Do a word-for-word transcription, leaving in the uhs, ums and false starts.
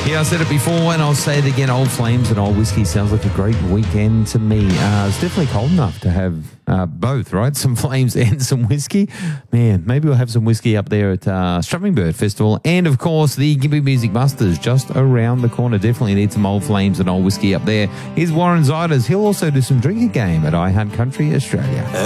Yeah, I said it before and I'll say it again. Old Flames and Old Whiskey sounds like a great weekend to me. Uh, it's definitely cold enough to have uh, both, right? Some flames and some whiskey. Man, maybe we'll have some whiskey up there at uh, Strumming Bird Festival. And, of course, the Gympie Music Masters just around the corner. Definitely need some Old Flames and Old Whiskey up there. Here's Warren Ziders. He'll also do some drinking game at iHeart Country Australia.